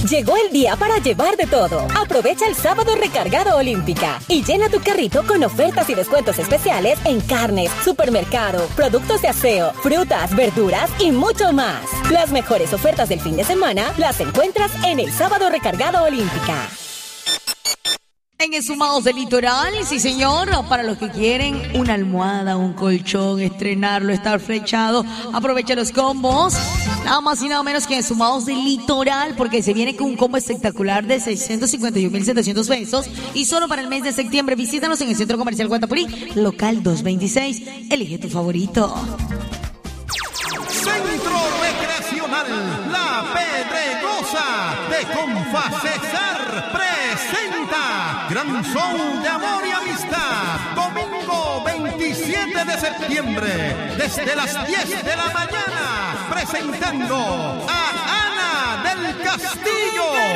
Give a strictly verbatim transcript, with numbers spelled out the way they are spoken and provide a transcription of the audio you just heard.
Llegó el día para llevar de todo. Aprovecha el sábado recargado Olímpica y llena tu carrito con ofertas y descuentos especiales en carnes, supermercado, productos de aseo, frutas, verduras y mucho más. Las mejores ofertas del fin de semana las encuentras en el sábado recargado Olímpica. En Exhumados del Litoral, sí señor, para los que quieren una almohada, un colchón, estrenarlo, estar flechado, aprovecha los combos, nada más y nada menos que en Exhumados del Litoral, porque se viene con un combo espectacular de seiscientos cincuenta y un mil setecientos pesos, y solo para el mes de septiembre. Visítanos en el Centro Comercial Guatapurí, local doscientos veintiséis, elige tu favorito. Centro Recreacional La Pedregosa de Comfa Cesar presenta Gran Show de Amor y Amistad, domingo veintisiete de septiembre, desde las diez de la mañana, presentando a Ana del Castillo.